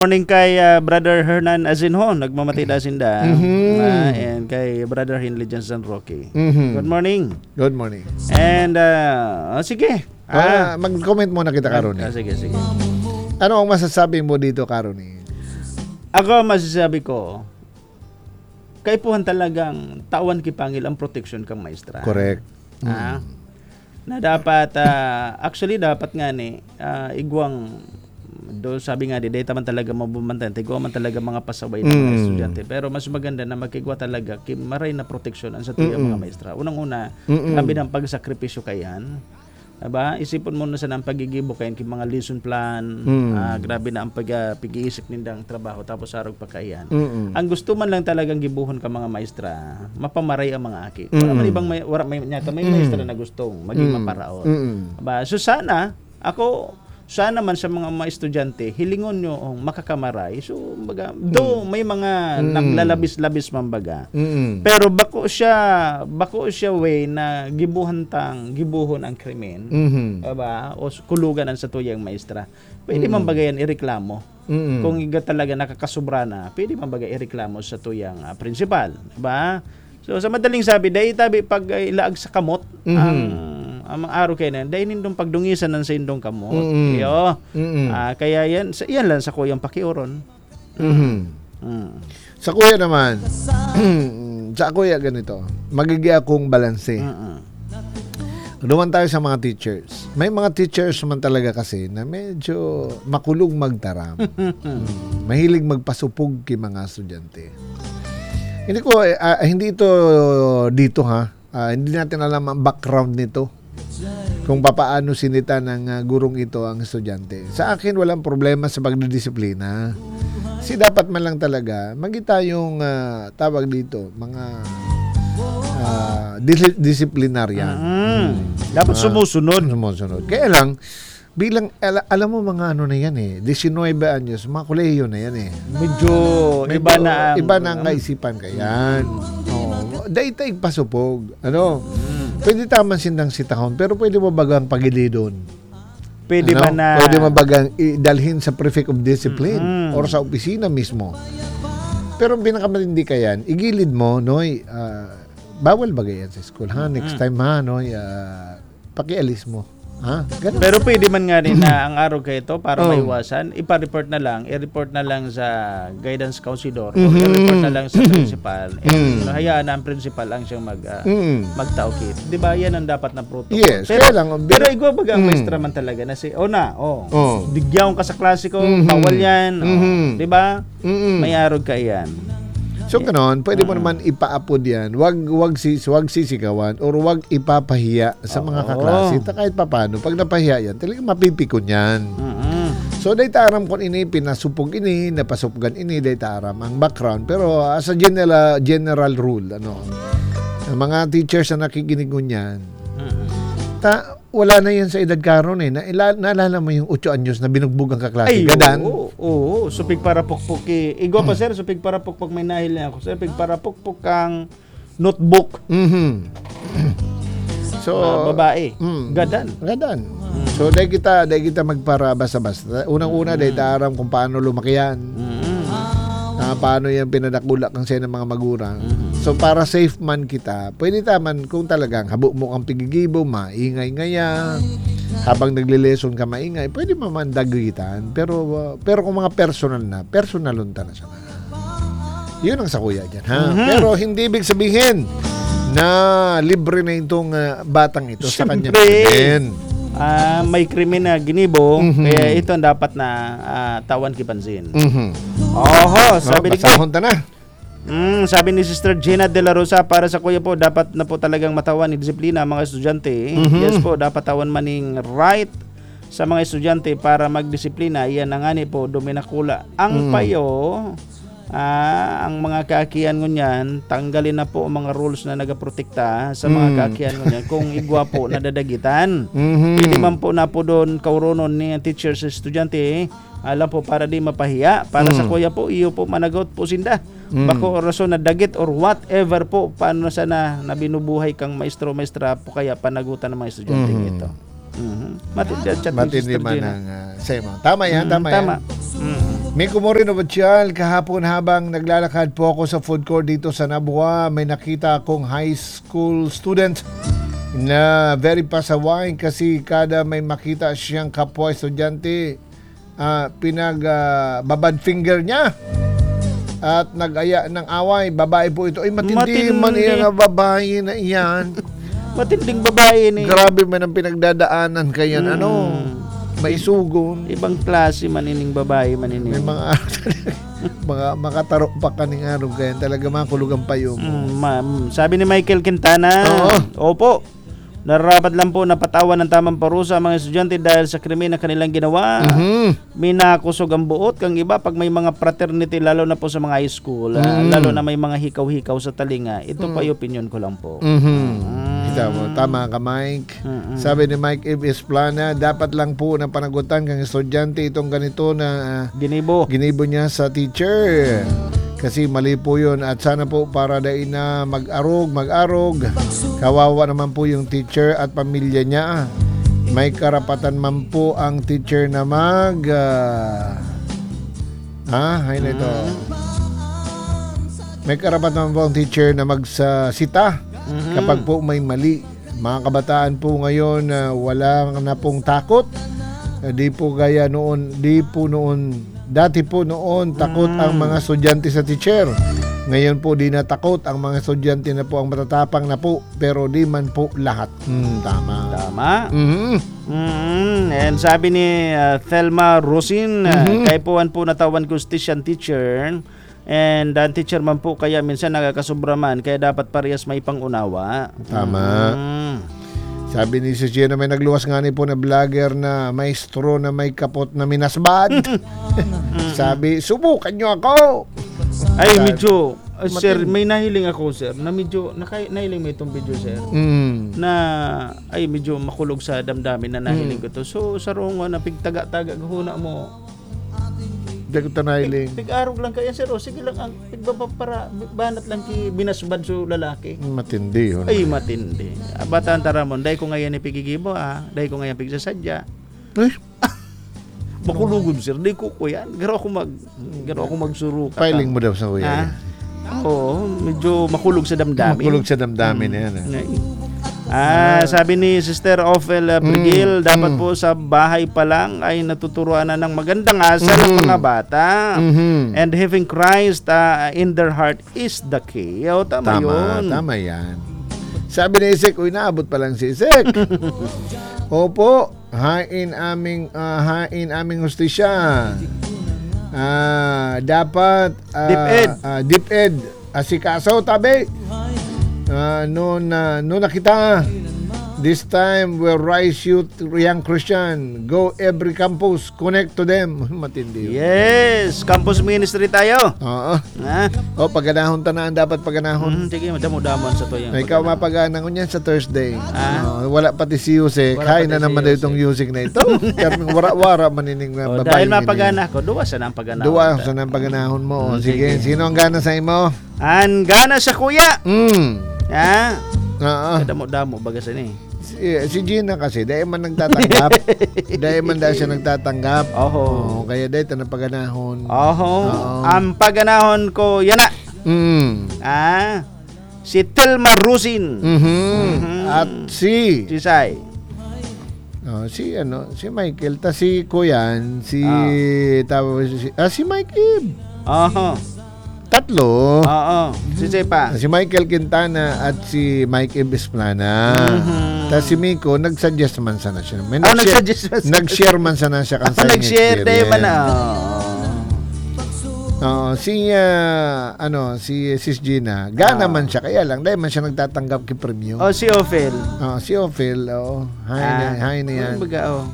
Morning kay Brother Hernan Azinho, nagmamatid asinda. And kay Brother Hinley Johnson Rocky. Good morning. Good morning. And sige. Mag-comment muna kita, Karoni. Sige. Ano ang masasabi mo dito, Karoni? Ako masasabi ko, kaipuhan talagang tawan kipangil ang protection kang maestra. Correct. Na dapat, actually dapat nga ni, igwang, do sabi nga di data man talaga mabumantay tigwa man talaga mga pasaway ng mga estudyante, pero mas maganda na magkigwa talaga maray na proteksyon ang sa tuyang mga maestra. Unang-una, sabi ng pagsakripisyo kayan, diba? Isipon mo na sa nang pagigibo kayan kay mga lesson plan, grabe na ang pag-iisip nindang trabaho tapos arog pa kayan. Ang gusto man lang talagang gibuhon ka mga maestra, mapamaray ang mga aki. Wala man ibang may maestra na gustong maging maparaot. Diba? So sana man sa mga estudyante, hilingon nyo ang makakamaray. So, may mga naglalabis-labis man baga. Pero bako siya way na gibuhon ang krimen. Aba, o kulugan ang sa tuyang maestra. Pwede man baga yan ireklamo. Kung iga talaga nakakasubra na, pwede man baga ireklamo sa tuyang principal. Aba? So, sa madaling sabi, dahil tabi pag ilaag sa kamot, ang araw kayo na, dahil nindong pagdungisan ng sa indong kamot. Kaya yan lang sa kuyang pakiuron. Sa kuya naman, sa kuya ganito, magigi akong balanse. Duman tayo sa mga teachers. May mga teachers man talaga kasi na medyo makulong magtaram. Mahilig magpasupog kay mga estudyante. Hindi ito dito ha. Hindi natin alam ang background nito. Kung papaano sinita ng gurong ito ang estudyante. Sa akin, walang problema sa pagdidisiplina. Kasi dapat man lang talaga, magita yung tawag dito, mga disiplinaryan. Dapat sumusunod. Kaya lang, bilang, alam mo mga ano na yan 19 anyos, mga kolehiyo na yan Medyo iba na ang kaisipan kayan. Daitay pasupog. Pwede taman sindang sitahon, pero pwede mo bagang pagilidon. Pwede mo bagang idalhin sa prefect of discipline or sa opisina mismo. Pero ang pinakamatindi kayan, igilid mo, bawal bagay yan sa school, ha? Next time, ha, pakialis mo. Ganun. Pero pwede man nga rin na ang araw kayo ito para maiwasan, i-report na lang sa guidance counselor o i-report na lang sa principal. Hayaan na ang principal lang siyang magtaukit. Di ba? Yan ang dapat na protocol. Yes, pero igwa baga ang maestra man talaga na digyaw ka sa klasiko, bawal yan. Di ba? May araw ka yan. So kanon, pwede mo naman ipaapod yan. Wag sisigawan or wag ipapahiya sa mga kaklase. Kahit papaano, pag napahiya yan, talagang mapipikon yan. So dahil aram ko pinasupog napasupgan dahil aram ang background. Pero as a general rule, ang mga teachers na nakikinig niyan, wala na yan sa edad karon naalala mo yung 8 anyos na binugbog ang kaklase. Gadan. Oo. Supig para pukpuk. Igwa pa sir, supig para pukpuk may nahil na ako. Supig para pukpuk kang notebook. So, babae. Gadan. So, dahil kita magpara basta-basta. Unang-una, dahil aram kung paano lumaki yan. Paano yan pinadakulak ang siya ng mga magurang. So, para safe man kita, pwede taman kung talagang habo mo kang pigigibo, maingay ngaya, habang nagle-lesson ka maingay, pwede man dagitan. Pero kung mga personalon ta na siya. Yun ang sa kuya dyan, ha? Pero hindi ibig sabihin na libre na itong batang ito sa kanyang krimen. May krimen na ginibo, kaya ito ang dapat na tawan kipansin. Sabi ni Sister Gina De La Rosa, para sa kuya po, dapat na po talagang matawan ni disiplina ang mga estudyante. Yes po, dapat tawan maning right sa mga estudyante para magdisiplina. Iyan na nga ni po, duminakula. Ang payo, ang mga kaakian ngunyan, tanggalin na po ang mga rules na nagaprotekta sa mga kaakian ngunyan kung igwa po nadadagitan. Pwede man po na po doon kauronon ni teachers sa estudyante, alam po para di mapahiya. Para sa kuya po, iyo po managot po sinda. Bako rason na dagit or whatever po, paano sana na binubuhay kang maestro-maestra po kaya panagutan ng mga estudyante ito. Matindi man ang tama yan. Tama. Miko Moreno Batial, kahapon habang naglalakad po ako sa food court dito sa Nabua, may nakita akong high school student na very pasaway kasi kada may makita siyang kapwa estudyante, babad finger niya at nag-aya ng away. Babae po ito. Ay, matindi man iyan babae na iyan. Matinding babae ni. Grabe man ang pinagdadaanan kayan. Maisugon. Ibang klase manining babae manining. May mga makataro pa kaning araw kaya talaga makulugan pa yung. Sabi ni Michael Quintana, opo, nararapat lang po na patawan ng tamang parusa ang mga estudyante dahil sa krimen na kanilang ginawa. May nakusog ang buot kang iba pag may mga fraternity, lalo na po sa mga high school, lalo na may mga hikaw-hikaw sa talinga. Ito pa yung opinion ko lang po. Tama ka, Mike. Sabi ni Mike Eve Esplana, dapat lang po na panagutan kang estudyante itong ganito na ginibo niya sa teacher. Kasi mali po yun at sana po para dahil na mag-arog. Kawawa naman po yung teacher at pamilya niya. May karapatan man po ang teacher na may karapatan po ang teacher na magsasita kapag po may mali. Mga kabataan po ngayon wala na pong takot. Di po noon dati po noon takot ang mga estudyante sa teacher. Ngayon po di na takot ang mga estudyante na po ang matatapang na po, pero di man po lahat. Tama. And sabi ni Thelma Rosin, kaipuan po natawan ko station teacher. And ang teacher man po kaya minsan nakakasubra man, kaya dapat parehas may pangunawa. Tama. Sabi ni si Gina, may nagluwas nga ni po na vlogger na maestro na may kapot na minasbad. Sabi, subukan nyo ako. Ay, medyo, sir, may nahiling ako, sir, na medyo, nahiling mo itong video, sir, na, ay, medyo makulog sa damdamin na nahiling ko to. So, sa rongo na pigtaga-taga, huna mo, Hindi ko tanahiling. Pig-arog lang kaya, sir. Sige lang, ang pigbabapara, banat lang ki binasbad so lalaki. Matindi yun. Ay, matindi. Bataan taramon, dahil ko ngayon ipigigibo, dahil ko ngayon pigsasadya. Ay, makulugod, sir. Dahil ko yan. Garo ako magsuro. Filing mo daw sa kuya. Oo, medyo makulog sa damdamin. Makulog sa damdamin yan. Sabi ni Sister Ophel Brigil, dapat po sa bahay pa lang ay natuturuan na ng magandang asal ng mga bata. And having Christ in their heart is the key. Tama yun. Tama yan. Sabi ni Isek, uy, naabot pa lang si Isek. Opo, hain aming hustisya. Dapat DepEd asikaso tabi. Noon nakita, this time we'll rise youth young Christian, go every campus, connect to them. Matindi yun. Yes, campus ministry tayo. Oo. Paganahon tanaan, dapat paganahon. Sige, madamo-damon sa to yan. Ikaw mapaganang niyan sa Thursday. Wala pati si Yusek. Kain na naman na itong music na ito. Karang wara-wara manining babae. Dahil mapagana ko, duwa sa nang paganahon. Duwa sa nang paganahon mo. Sige, sino ang gana sa imo? Ang gana sa kuya. Damo-damo bagasan eh. Si Gina kasi dahil man nagtatanggap. Dahil man dahil siya nagtatanggap. Kaya dahil ito na paganahon. Ang paganahon ko yan na. Si Thelma Rosin. At si Sai. Si Michael, ta si Kuyan, si Mike Ib. Tatlo. Si Sepa. Si Michael Quintana at si Mike Ib Esplana. Tapos si Miko, nag-suggest man sana siya. Nag-share man sana siya kan sa nag-share tayo man si Sis Gina, gana man siya, kaya lang dahil man siya nagtatanggap kay premium. Si Ophel. Si Ophel, Hay na yan.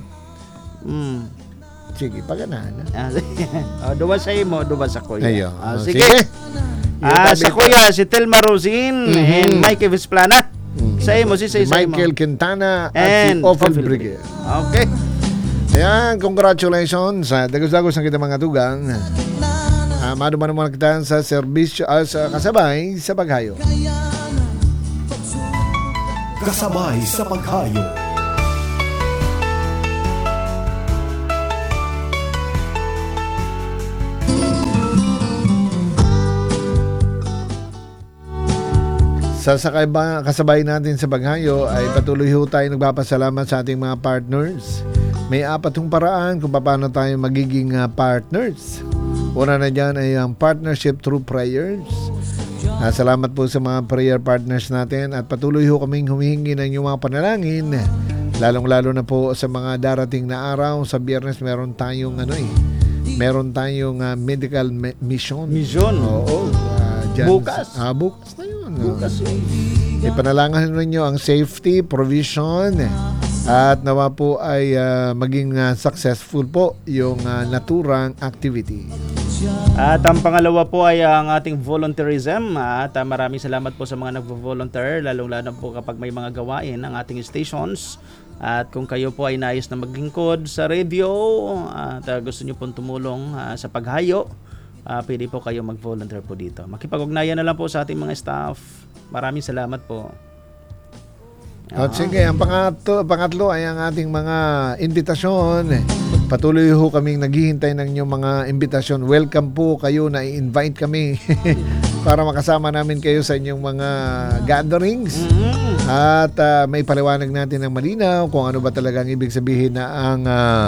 Sige, paganahan na. Duwa sa imo, duwa sa kuya. Sige. Sa kuya, si Thelma Rosin and Mike Vesplana. Sa imo, si Michael Quintana at si Ophel Brigil. Okay. Ayan, congratulations. Dagos-dagos ang kita mga tugang. Maduman naman kita sa serbisyo, sa kasabay sa paghayo. Kasabay sa paghayo. kasabay natin sa paghayo ay patuloy ho tayo nagpapasalamat sa ating mga partners. May 4 paraan kung paano tayo magiging partners. Una na dyan ay ang partnership through prayers. Salamat po sa mga prayer partners natin at patuloy ho kaming humihingi ng inyong mga panalangin. Lalong-lalo na po sa mga darating na araw. Sa Biyernes meron tayong medical mission. Oo. Bukas. Bukas na yun. Bukas yun. Ipanalangin ninyo ang safety, provision, at nawa po ay maging successful po yung naturang activity. At ang pangalawa po ay ang ating volunteerism. At maraming salamat po sa mga nagvo-volunteer, lalong-lalo po kapag may mga gawain ang ating stations. At kung kayo po ay nais na maglingkod sa radio at gusto nyo pong tumulong sa paghayo, pwede po kayo mag-volunteer po dito. Makipag-ugnayan na lang po sa ating mga staff. Maraming salamat po. At sige, ang pangatlo ay ang ating mga imbitasyon. Patuloy ho kaming naghihintay ng inyong mga imbitasyon. Welcome po kayo, na i-invite kami para makasama namin kayo sa inyong mga gatherings. At may paliwanag natin ng malinaw kung ano ba talaga ang ibig sabihin na ang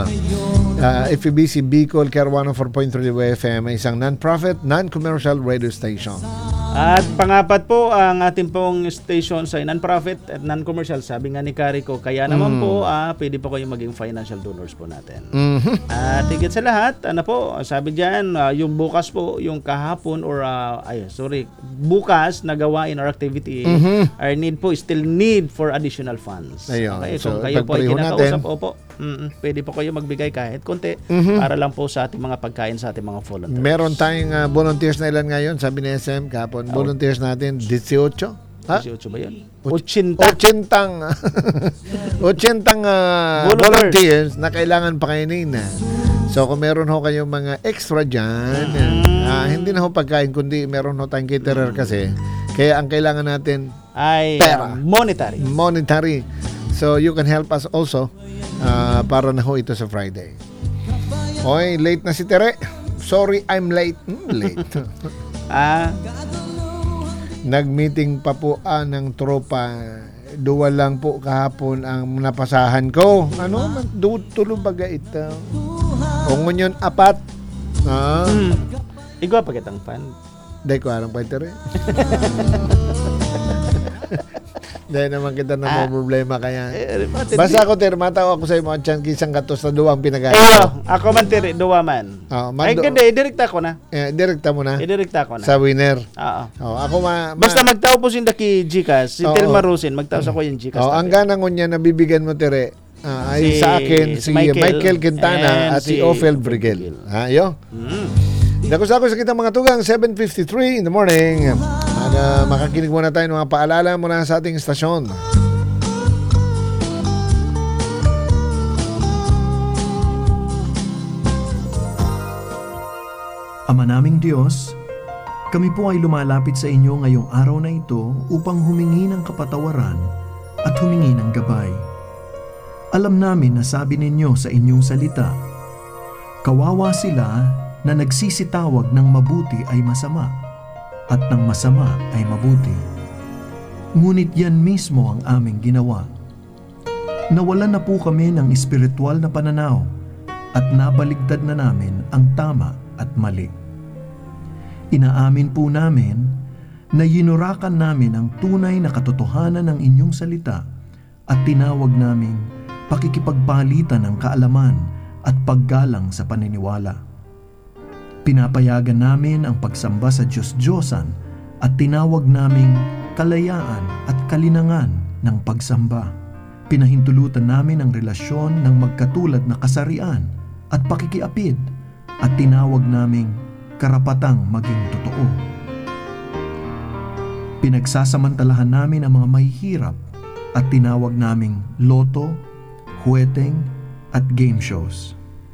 FEBC Bicol Care 104.3 FM ay isang non-profit, non-commercial radio station. At pangapat po, ang ating pong station sa non-profit at non-commercial. Sabi nga ni Carico, kaya naman po, pwede po kayong maging financial donors po natin. At higit sa lahat, sabi dyan, yung bukas po, yung kahapon bukas na gawain or activity, our need po, still need for additional funds. Ayun. Okay, So, kung kayo po ay kinakausap, natin. pwede po kayo magbigay kahit konti para lang po sa ating mga pagkain sa ating mga volunteers. Meron tayong volunteers na ilan ngayon, sabi ni SM kahapon. Volunteers natin 18. 18 ba yun? 80 volunteers na kailangan pakainin. So kung meron ho kayong mga extra dyan, hindi na ho pagkain kundi meron ho tayong caterer kasi. Kaya ang kailangan natin ay pera. Monetary. So you can help us also para na ho ito sa Friday. Oy, late na si Tere. Sorry, I'm late. Late. Nag-meeting pa po ng tropa. 2 lang po kahapon ang napasahan ko. Tulog baga ito. O ngunyon 4. Igwa pa kitang fan. Dahil ko arang pa ito rin. Dahil naman kita na mo problema kaya. Basta ako matawa ako sa iyo mga tiyan kisang katos na 2 ang pinagaya. Ako man 2 man. Ay ganda, idirekta ko na. Direkta mo na? Idirekta ko na. Sa winner? Oo. Ako basta magtao po sinda ki Gcash. Si Telma Rosin, magtao sa ko yung Gcash. Ang ganang niya nabibigyan mo Tere. Ay sa akin si Michael Quintana at si Ophel Brigel. Dako-dako sa kitang mga tugang 7:53 in the morning. Makakinig muna tayo ng mga paalala muna sa ating istasyon. Ama naming Diyos, kami po ay lumalapit sa inyo ngayong araw na ito upang humingi ng kapatawaran at humingi ng gabay. Alam namin na sabi ninyo sa inyong salita, kawawa sila na nagsisitawag ng mabuti ay masama at ng masama ay mabuti. Ngunit yan mismo ang aming ginawa. Nawalan na po kami ng espiritual na pananaw at nabaligtad na namin ang tama at mali. Inaamin po namin na yinurakan namin ang tunay na katotohanan ng inyong salita at tinawag naming pakikipagpalitan ng kaalaman at paggalang sa paniniwala. Pinapayagan namin ang pagsamba sa Diyos-Diyosan at tinawag naming kalayaan at kalinangan ng pagsamba. Pinahintulutan namin ang relasyon ng magkatulad na kasarian at pakikiapid at tinawag naming karapatang maging totoo. Pinagsasamantalahan namin ang mga mahihirap at tinawag naming loto, huweteng at game shows.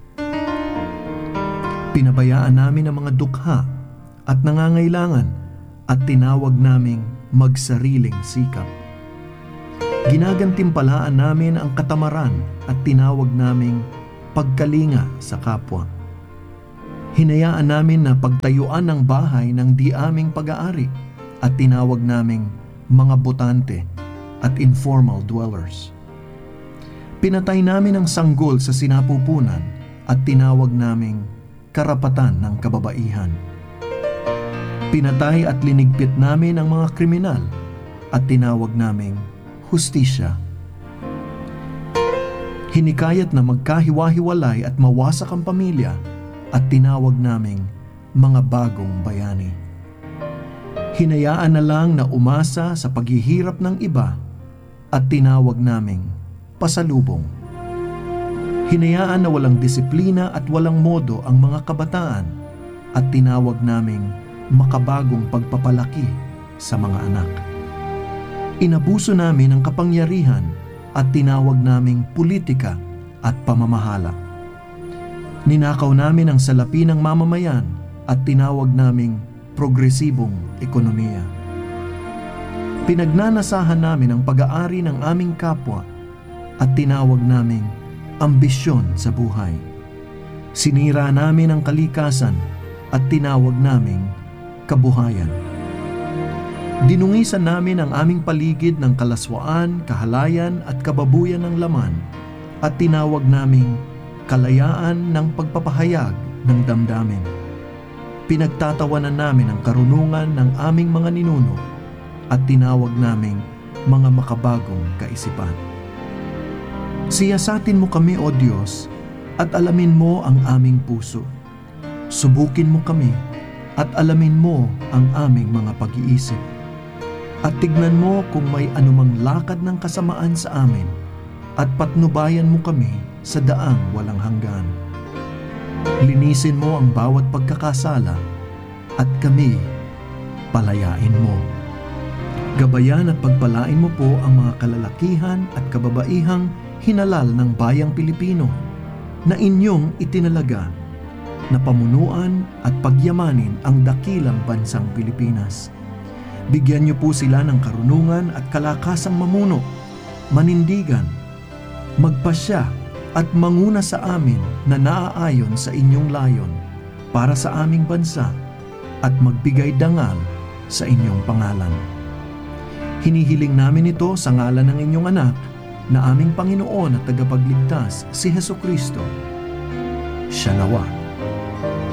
Pinabayaan namin ang mga dukha at nangangailangan at tinawag naming magsariling sikap. Ginagantimpalaan namin ang katamaran at tinawag naming pagkalinga sa kapwa. Hinayaan namin na pagtayuan ng bahay ng di aming pag-aari at tinawag naming mga botante at informal dwellers. Pinatay namin ang sanggol sa sinapupunan at tinawag naming karapatan ng kababaihan. Pinatay at linigpit namin ang mga kriminal at tinawag naming hustisya. Hinikayat na magkahiwa-hiwalay at mawasak ang pamilya at tinawag naming mga bagong bayani. Hinayaan na lang na umasa sa paghihirap ng iba at tinawag naming pasalubong. Hinayaan na walang disiplina at walang modo ang mga kabataan at tinawag naming makabagong pagpapalaki sa mga anak. Inabuso namin ang kapangyarihan at tinawag naming politika at pamamahala. Ninakaw namin ang salapi ng mamamayan at tinawag naming progresibong ekonomiya. Pinagnanasahan namin ang pag-aari ng aming kapwa at tinawag naming ambisyon sa buhay. Sinira namin ang kalikasan at tinawag naming kabuhayan. Dinungisan namin ang aming paligid ng kalaswaan, kahalayan at kababuyan ng laman at tinawag naming kalayaan ng pagpapahayag ng damdamin. Pinagtatawanan namin ang karunungan ng aming mga ninuno at tinawag naming mga makabagong kaisipan. Siyasatin mo kami, O Diyos, at alamin mo ang aming puso. Subukin mo kami at alamin mo ang aming mga pag-iisip. At tignan mo kung may anumang lakad ng kasamaan sa amin at patnubayan mo kami sa daang walang hanggan. Linisin mo ang bawat pagkakasala at kami palayain mo. Gabayan at pagpalain mo po ang mga kalalakihan at kababaihang hinalal ng bayang Pilipino na inyong itinalaga na pamunuan at pagyamanin ang dakilang bansang Pilipinas. Bigyan niyo po sila ng karunungan at kalakasang mamuno, manindigan, magpasya at manguna sa amin na naaayon sa inyong layon para sa aming bansa at magbigay dangal sa inyong pangalan. Hinihiling namin ito sa ngalan ng inyong anak na aming Panginoon at tagapagligtas si Hesukristo. Siya nawa